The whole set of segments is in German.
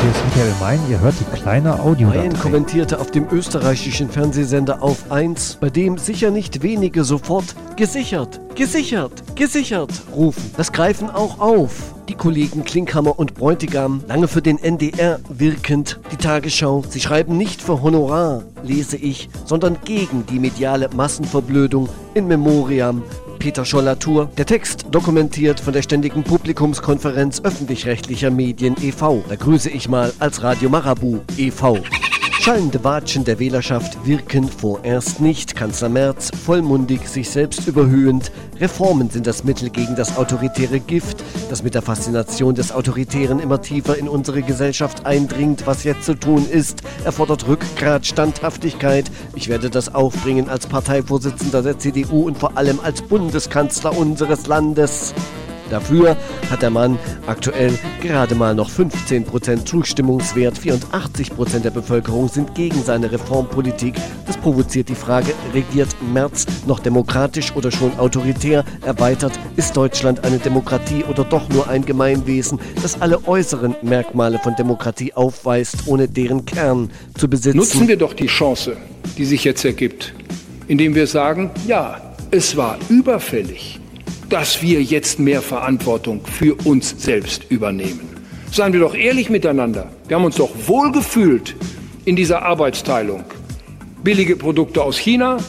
Hier ist Michael Mein, ihr hört die kleine Audiodatei. Mein kommentierte auf dem österreichischen Fernsehsender Auf 1, bei dem sicher nicht wenige sofort gesichert, gesichert, gesichert rufen. Das greifen auch auf. Die Kollegen Klinkhammer und Bräutigam, lange für den NDR wirkend, die Tagesschau. Sie schreiben nicht für Honorar, lese ich, sondern gegen die mediale Massenverblödung in Memoriam. Peter Scholler-Tour. Der Text dokumentiert von der Ständigen Publikumskonferenz öffentlich-rechtlicher Medien e.V. Da grüße ich mal als Radio Marabu e.V. Schallende Watschen der Wählerschaft wirken vorerst nicht. Kanzler Merz, vollmundig, sich selbst überhöhend. Reformen sind das Mittel gegen das autoritäre Gift, das mit der Faszination des Autoritären immer tiefer in unsere Gesellschaft eindringt. Was jetzt zu tun ist, erfordert Rückgrat, Standhaftigkeit. Ich werde das aufbringen als Parteivorsitzender der CDU und vor allem als Bundeskanzler unseres Landes. Dafür hat der Mann aktuell gerade mal noch 15% Zustimmungswert. 84% der Bevölkerung sind gegen seine Reformpolitik. Das provoziert die Frage, regiert Merz noch demokratisch oder schon autoritär? Erweitert, ist Deutschland eine Demokratie oder doch nur ein Gemeinwesen, das alle äußeren Merkmale von Demokratie aufweist, ohne deren Kern zu besitzen? Nutzen wir doch die Chance, die sich jetzt ergibt, indem wir sagen, ja, es war überfällig, dass wir jetzt mehr Verantwortung für uns selbst übernehmen. Seien wir doch ehrlich miteinander. Wir haben uns doch wohlgefühlt in dieser Arbeitsteilung. Billige Produkte aus China,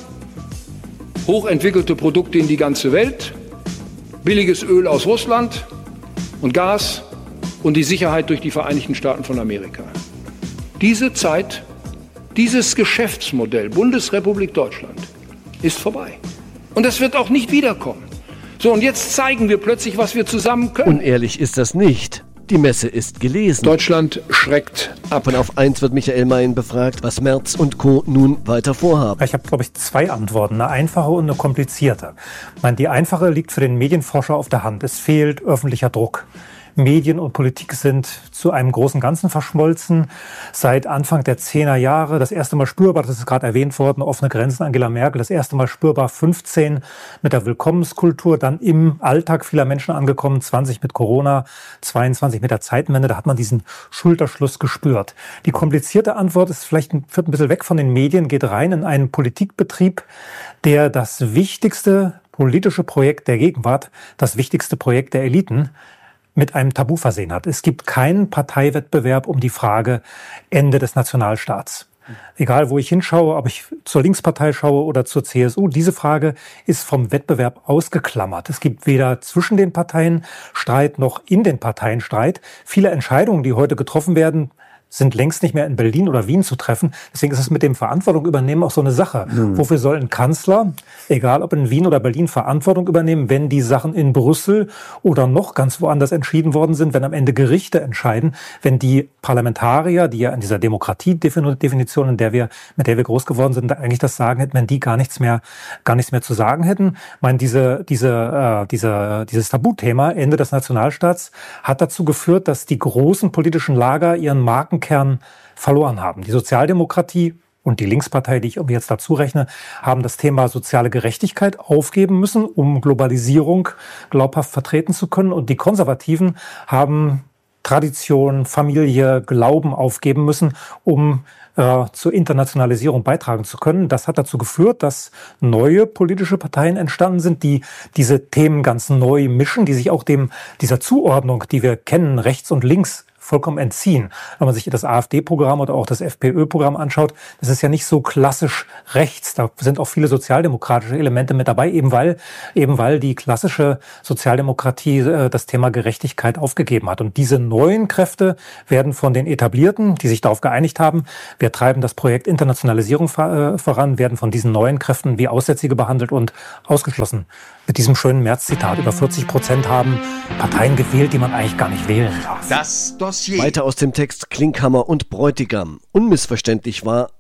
hochentwickelte Produkte in die ganze Welt, billiges Öl aus Russland und Gas und die Sicherheit durch die Vereinigten Staaten von Amerika. Diese Zeit, dieses Geschäftsmodell Bundesrepublik Deutschland ist vorbei. Und es wird auch nicht wiederkommen. So, und jetzt zeigen wir plötzlich, was wir zusammen können. Unehrlich ist das nicht. Die Messe ist gelesen. Deutschland schreckt ab. Und auf 1 wird Michael Mein befragt, was Merz und Co. nun weiter vorhaben. Ich habe, glaube ich, 2 Antworten, eine einfache und eine komplizierte. Ich meine, die einfache liegt für den Medienforscher auf der Hand. Es fehlt öffentlicher Druck. Medien und Politik sind zu einem großen Ganzen verschmolzen. Seit Anfang der 10er Jahre, das erste Mal spürbar, das ist gerade erwähnt worden, offene Grenzen, Angela Merkel, das erste Mal spürbar 15 mit der Willkommenskultur, dann im Alltag vieler Menschen angekommen, 20 mit Corona, 22 mit der Zeitenwende, da hat man diesen Schulterschluss gespürt. Die komplizierte Antwort ist vielleicht führt ein bisschen weg von den Medien, geht rein in einen Politikbetrieb, der das wichtigste politische Projekt der Gegenwart, das wichtigste Projekt der Eliten, mit einem Tabu versehen hat. Es gibt keinen Parteiwettbewerb um die Frage Ende des Nationalstaats. Egal, wo ich hinschaue, ob ich zur Linkspartei schaue oder zur CSU, diese Frage ist vom Wettbewerb ausgeklammert. Es gibt weder zwischen den Parteien Streit noch in den Parteien Streit. Viele Entscheidungen, die heute getroffen werden, sind längst nicht mehr in Berlin oder Wien zu treffen. Deswegen ist es mit dem Verantwortung übernehmen auch so eine Sache. Wofür soll ein Kanzler, egal ob in Wien oder Berlin, Verantwortung übernehmen, wenn die Sachen in Brüssel oder noch ganz woanders entschieden worden sind, wenn am Ende Gerichte entscheiden, wenn die Parlamentarier, die ja in dieser Demokratiedefinition, mit der wir groß geworden sind, eigentlich das Sagen hätten, wenn die gar nichts mehr zu sagen hätten. Ich meine, dieses Tabuthema Ende des Nationalstaats hat dazu geführt, dass die großen politischen Lager ihren Markenkern verloren haben. Die Sozialdemokratie und die Linkspartei, die ich irgendwie jetzt dazu rechne, haben das Thema soziale Gerechtigkeit aufgeben müssen, um Globalisierung glaubhaft vertreten zu können. Und die Konservativen haben Tradition, Familie, Glauben aufgeben müssen, um zur Internationalisierung beitragen zu können. Das hat dazu geführt, dass neue politische Parteien entstanden sind, die diese Themen ganz neu mischen, die sich auch dieser Zuordnung, die wir kennen, rechts und links, vollkommen entziehen. Wenn man sich das AfD-Programm oder auch das FPÖ-Programm anschaut, das ist ja nicht so klassisch rechts. Da sind auch viele sozialdemokratische Elemente mit dabei, eben weil die klassische Sozialdemokratie das Thema Gerechtigkeit aufgegeben hat. Und diese neuen Kräfte werden von den Etablierten, die sich darauf geeinigt haben, wir treiben das Projekt Internationalisierung voran, werden von diesen neuen Kräften wie Aussätzige behandelt und ausgeschlossen. Mit diesem schönen März-Zitat, über 40% haben Parteien gewählt, die man eigentlich gar nicht wählen darf. Weiter aus dem Text Klinkhammer und Bräutigam. Unmissverständlich war,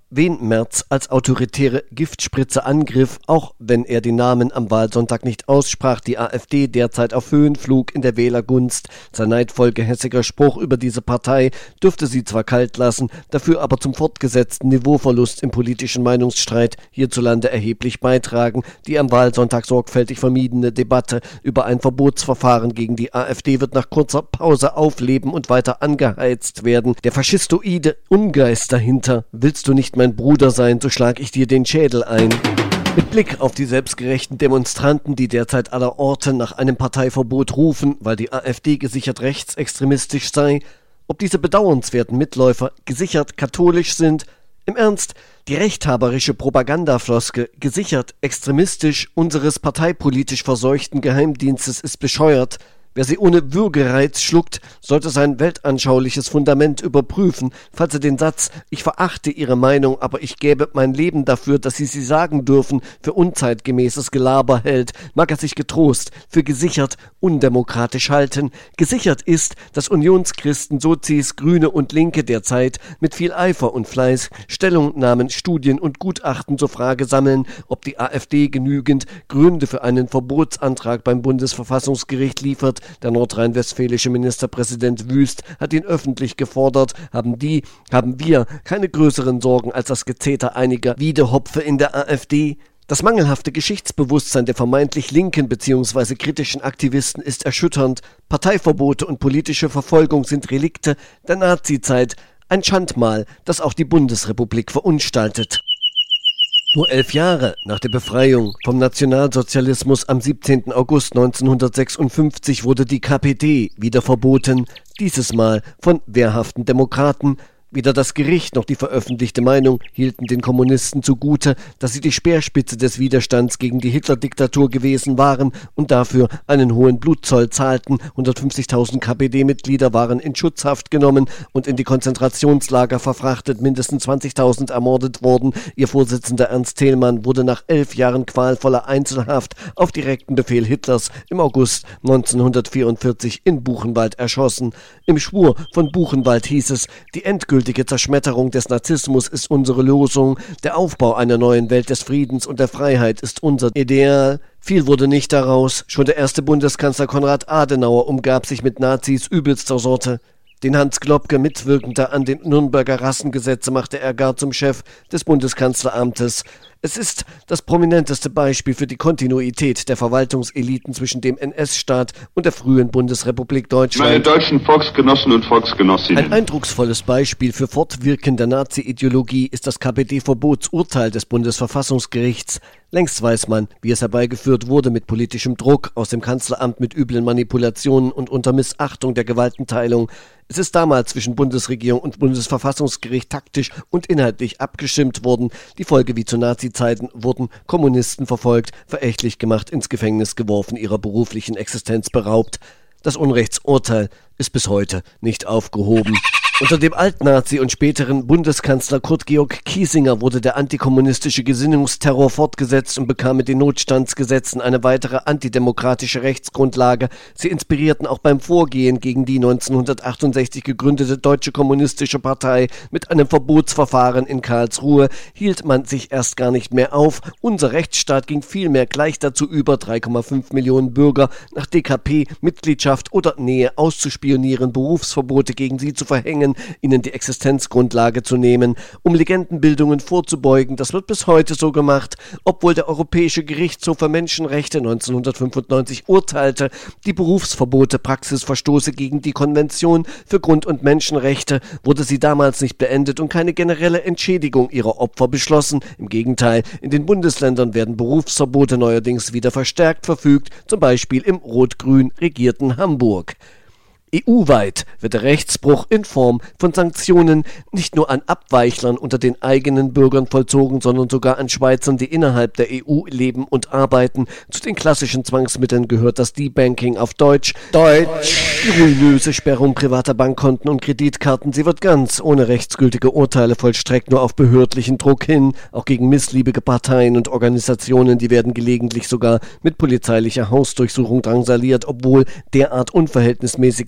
wen Merz als autoritäre Giftspritze angriff, auch wenn er die Namen am Wahlsonntag nicht aussprach, die AfD derzeit auf Höhenflug in der Wählergunst. Sein neidvoll gehässiger Spruch über diese Partei dürfte sie zwar kalt lassen, dafür aber zum fortgesetzten Niveauverlust im politischen Meinungsstreit hierzulande erheblich beitragen. Die am Wahlsonntag sorgfältig vermiedene Debatte über ein Verbotsverfahren gegen die AfD wird nach kurzer Pause aufleben und weiter angeheizt werden. Der faschistoide Ungeist dahinter: willst du nicht mein Bruder sein, so schlag ich dir den Schädel ein. Mit Blick auf die selbstgerechten Demonstranten, die derzeit aller Orte nach einem Parteiverbot rufen, weil die AfD gesichert rechtsextremistisch sei, ob diese bedauernswerten Mitläufer gesichert katholisch sind, im Ernst, die rechthaberische Propagandafloskel gesichert extremistisch unseres parteipolitisch verseuchten Geheimdienstes ist bescheuert. Wer sie ohne Würgereiz schluckt, sollte sein weltanschauliches Fundament überprüfen, falls er den Satz „Ich verachte Ihre Meinung, aber ich gäbe mein Leben dafür, dass Sie sie sagen dürfen" für unzeitgemäßes Gelaber hält, mag er sich getrost für gesichert undemokratisch halten. Gesichert ist, dass Unionschristen, Sozis, Grüne und Linke derzeit mit viel Eifer und Fleiß Stellungnahmen, Studien und Gutachten zur Frage sammeln, ob die AfD genügend Gründe für einen Verbotsantrag beim Bundesverfassungsgericht liefert. Der nordrhein-westfälische Ministerpräsident Wüst hat ihn öffentlich gefordert. Haben wir keine größeren Sorgen als das Gezeter einiger Wiedehopfe in der AfD? Das mangelhafte Geschichtsbewusstsein der vermeintlich linken bzw. kritischen Aktivisten ist erschütternd. Parteiverbote und politische Verfolgung sind Relikte der Nazizeit. Ein Schandmal, das auch die Bundesrepublik verunstaltet. Nur 11 Jahre nach der Befreiung vom Nationalsozialismus am 17. August 1956 wurde die KPD wieder verboten, dieses Mal von wehrhaften Demokraten. Weder das Gericht noch die veröffentlichte Meinung hielten den Kommunisten zugute, dass sie die Speerspitze des Widerstands gegen die Hitler-Diktatur gewesen waren und dafür einen hohen Blutzoll zahlten. 150.000 KPD-Mitglieder waren in Schutzhaft genommen und in die Konzentrationslager verfrachtet, mindestens 20.000 ermordet worden. Ihr Vorsitzender Ernst Thälmann wurde nach 11 Jahren qualvoller Einzelhaft auf direkten Befehl Hitlers im August 1944 in Buchenwald erschossen. Im Schwur von Buchenwald hieß es: Die endgültige Zerschmetterung des Narzissmus ist unsere Lösung, der Aufbau einer neuen Welt des Friedens und der Freiheit ist unser Ideal. Viel wurde nicht daraus. Schon der erste Bundeskanzler Konrad Adenauer umgab sich mit Nazis übelster Sorte. Den Hans Globke, Mitwirkender an den Nürnberger Rassengesetze, machte er gar zum Chef des Bundeskanzleramtes. Es ist das prominenteste Beispiel für die Kontinuität der Verwaltungseliten zwischen dem NS-Staat und der frühen Bundesrepublik Deutschland. Meine deutschen Volksgenossen und Volksgenossinnen. Ein eindrucksvolles Beispiel für Fortwirken der Nazi-Ideologie ist das KPD-Verbotsurteil des Bundesverfassungsgerichts. Längst weiß man, wie es herbeigeführt wurde mit politischem Druck aus dem Kanzleramt, mit üblen Manipulationen und unter Missachtung der Gewaltenteilung. Es ist damals zwischen Bundesregierung und Bundesverfassungsgericht taktisch und inhaltlich abgestimmt worden. Die Folge wie zu Nazi-Zeiten: wurden Kommunisten verfolgt, verächtlich gemacht, ins Gefängnis geworfen, ihrer beruflichen Existenz beraubt. Das Unrechtsurteil ist bis heute nicht aufgehoben. Unter dem Altnazi und späteren Bundeskanzler Kurt Georg Kiesinger wurde der antikommunistische Gesinnungsterror fortgesetzt und bekam mit den Notstandsgesetzen eine weitere antidemokratische Rechtsgrundlage. Sie inspirierten auch beim Vorgehen gegen die 1968 gegründete Deutsche Kommunistische Partei. Mit einem Verbotsverfahren in Karlsruhe hielt man sich erst gar nicht mehr auf. Unser Rechtsstaat ging vielmehr gleich dazu über, 3,5 Millionen Bürger nach DKP-Mitgliedschaft oder Nähe auszuspionieren, Berufsverbote gegen sie zu verhängen, ihnen die Existenzgrundlage zu nehmen, um Legendenbildungen vorzubeugen. Das wird bis heute so gemacht, obwohl der Europäische Gerichtshof für Menschenrechte 1995 urteilte, die Berufsverbote-Praxis verstoße gegen die Konvention für Grund- und Menschenrechte, wurde sie damals nicht beendet und keine generelle Entschädigung ihrer Opfer beschlossen. Im Gegenteil, in den Bundesländern werden Berufsverbote neuerdings wieder verstärkt verfügt, zum Beispiel im rot-grün regierten Hamburg. EU-weit wird der Rechtsbruch in Form von Sanktionen nicht nur an Abweichlern unter den eigenen Bürgern vollzogen, sondern sogar an Schweizern, die innerhalb der EU leben und arbeiten. Zu den klassischen Zwangsmitteln gehört das Debanking auf Deutsch. Die ruinöse Sperrung privater Bankkonten und Kreditkarten. Sie wird ganz ohne rechtsgültige Urteile vollstreckt, nur auf behördlichen Druck hin. Auch gegen missliebige Parteien und Organisationen, die werden gelegentlich sogar mit polizeilicher Hausdurchsuchung drangsaliert, obwohl derart unverhältnismäßiges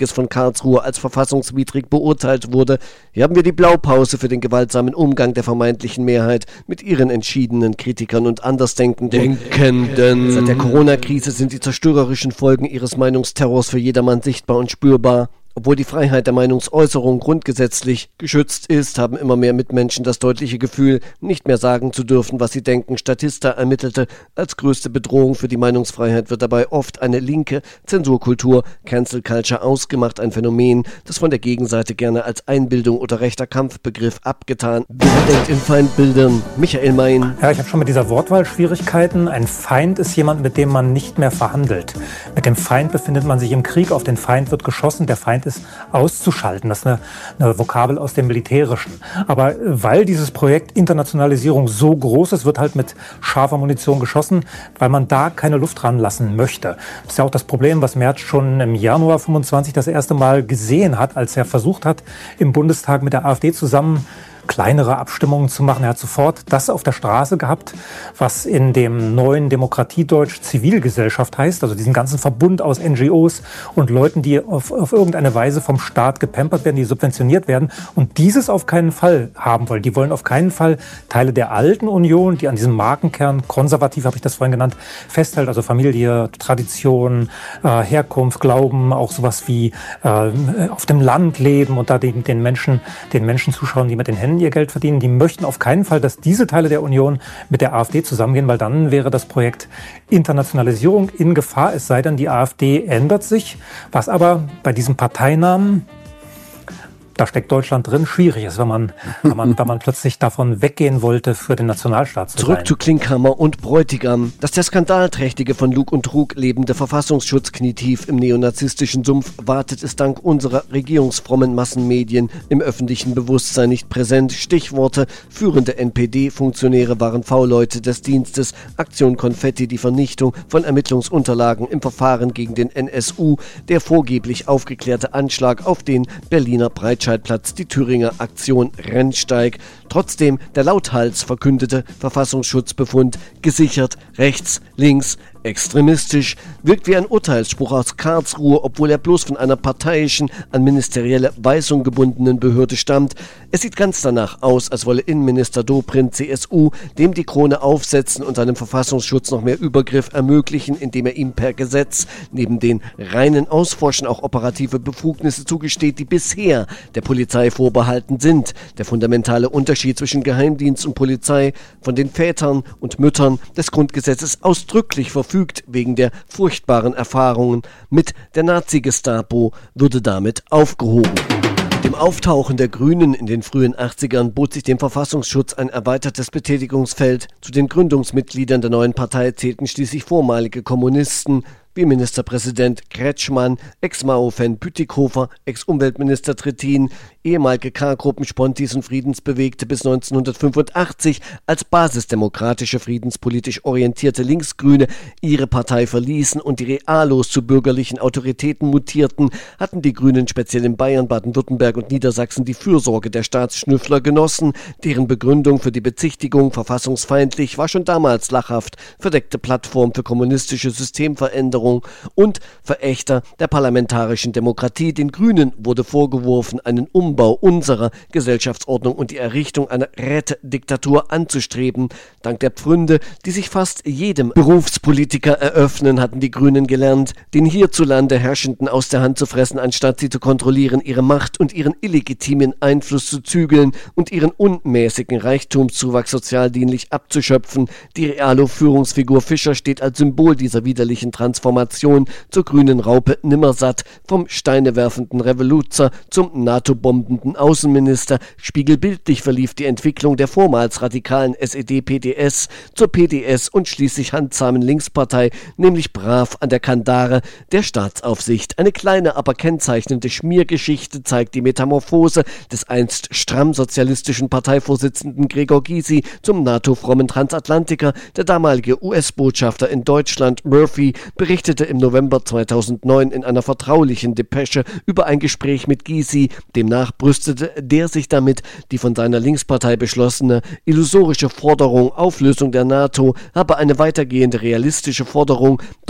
Gerichtshofes von Karlsruhe als verfassungswidrig beurteilt wurde. Hier haben wir die Blaupause für den gewaltsamen Umgang der vermeintlichen Mehrheit mit ihren entschiedenen Kritikern und Andersdenkenden. Seit der Corona-Krise sind die zerstörerischen Folgen ihres Meinungsterrors für jedermann sichtbar und spürbar. Obwohl die Freiheit der Meinungsäußerung grundgesetzlich geschützt ist, haben immer mehr Mitmenschen das deutliche Gefühl, nicht mehr sagen zu dürfen, was sie denken. Statista ermittelte, als größte Bedrohung für die Meinungsfreiheit wird dabei oft eine linke Zensurkultur, Cancel Culture, ausgemacht, ein Phänomen, das von der Gegenseite gerne als Einbildung oder rechter Kampfbegriff abgetan. Wer denkt in Feindbildern? Michael Mein. Ja, ich habe schon mit dieser Wortwahl Schwierigkeiten. Ein Feind ist jemand, mit dem man nicht mehr verhandelt. Mit dem Feind befindet man sich im Krieg, auf den Feind wird geschossen, der Feind ist auszuschalten. Das ist eine Vokabel aus dem Militärischen. Aber weil dieses Projekt Internationalisierung so groß ist, wird halt mit scharfer Munition geschossen, weil man da keine Luft ranlassen möchte. Das ist ja auch das Problem, was Merz schon im Januar 25 das erste Mal gesehen hat, als er versucht hat, im Bundestag mit der AfD zusammen kleinere Abstimmungen zu machen. Er hat sofort das auf der Straße gehabt, was in dem neuen Demokratiedeutsch Zivilgesellschaft heißt, also diesen ganzen Verbund aus NGOs und Leuten, die auf irgendeine Weise vom Staat gepampert werden, die subventioniert werden und dieses auf keinen Fall haben wollen. Die wollen auf keinen Fall Teile der alten Union, die an diesem Markenkern, konservativ habe ich das vorhin genannt, festhält, also Familie, Tradition, Herkunft, Glauben, auch sowas wie auf dem Land leben und da den Menschen zuschauen, die mit den Händen ihr Geld verdienen, die möchten auf keinen Fall, dass diese Teile der Union mit der AfD zusammengehen, weil dann wäre das Projekt Internationalisierung in Gefahr, es sei denn, die AfD ändert sich, was aber bei diesem Parteinamen, da steckt Deutschland drin, schwierig ist, wenn man plötzlich davon weggehen wollte, für den Nationalstaat zu sein. Zurück zu Klinkhammer und Bräutigam. Dass der skandalträchtige, von Lug und Trug lebende Verfassungsschutz knietief im neonazistischen Sumpf wartet, ist dank unserer regierungsfrommen Massenmedien im öffentlichen Bewusstsein nicht präsent. Stichworte: führende NPD-Funktionäre waren V-Leute des Dienstes, Aktion Konfetti, die Vernichtung von Ermittlungsunterlagen im Verfahren gegen den NSU, der vorgeblich aufgeklärte Anschlag auf den Berliner Breitscheidplatz, die Thüringer Aktion Rennsteig. Trotzdem der lauthals verkündete Verfassungsschutzbefund, gesichert, rechts, links, extremistisch, wirkt wie ein Urteilsspruch aus Karlsruhe, obwohl er bloß von einer parteiischen, an ministerielle Weisung gebundenen Behörde stammt. Es sieht ganz danach aus, als wolle Innenminister Dobrindt, CSU, dem die Krone aufsetzen und seinem Verfassungsschutz noch mehr Übergriff ermöglichen, indem er ihm per Gesetz neben den reinen Ausforschen auch operative Befugnisse zugesteht, die bisher der Polizei vorbehalten sind. Der fundamentale Unterschied zwischen Geheimdienst und Polizei, von den Vätern und Müttern des Grundgesetzes ausdrücklich verfügt wegen der furchtbaren Erfahrungen mit der Nazi-Gestapo, würde damit aufgehoben. Mit dem Auftauchen der Grünen in den frühen 80ern bot sich dem Verfassungsschutz ein erweitertes Betätigungsfeld. Zu den Gründungsmitgliedern der neuen Partei zählten schließlich vormalige Kommunisten wie Ministerpräsident Kretschmann, Ex-Mao-Fan Bütikofer, Ex-Umweltminister Trittin, ehemalige K-Gruppen-Spontis und Friedensbewegte bis 1985 als basisdemokratische, friedenspolitisch orientierte Linksgrüne ihre Partei verließen und die realos zu bürgerlichen Autoritäten mutierten, hatten die Grünen speziell in Bayern, Baden-Württemberg und Niedersachsen die Fürsorge der Staatsschnüffler genossen, deren Begründung für die Bezichtigung verfassungsfeindlich war schon damals lachhaft, verdeckte Plattform für kommunistische Systemveränderung und Verächter der parlamentarischen Demokratie. Den Grünen wurde vorgeworfen, einen Umbau unserer Gesellschaftsordnung und die Errichtung einer Rätediktatur anzustreben. Dank der Pfründe, die sich fast jedem Berufspolitiker eröffnen, hatten die Grünen gelernt, den hierzulande Herrschenden aus der Hand zu fressen, anstatt sie zu kontrollieren, ihre Macht und ihren illegitimen Einfluss zu zügeln und ihren unmäßigen Reichtumszuwachs sozialdienlich abzuschöpfen. Die Realo-Führungsfigur Fischer steht als Symbol dieser widerlichen Transformation zur grünen Raupe nimmersatt, vom steinewerfenden Revoluzer zum NATO-bombenden Außenminister. Spiegelbildlich verlief die Entwicklung der vormals radikalen SED-PDS zur PDS und schließlich handzahmen Linkspartei, nämlich brav an der Kandare der Staatsaufsicht. Eine kleine, aber kennzeichnende Schmiergeschichte zeigt die Metamorphose des einst stramm sozialistischen Parteivorsitzenden Gregor Gysi zum NATO-frommen Transatlantiker. Der damalige US-Botschafter in Deutschland, Murphy, berichtete im November 2009 in einer vertraulichen Depesche über ein Gespräch mit Gysi. Demnach brüstete der sich damit, die von seiner Linkspartei beschlossene illusorische Forderung Auflösung der NATO habe eine weitergehende realistische Forderung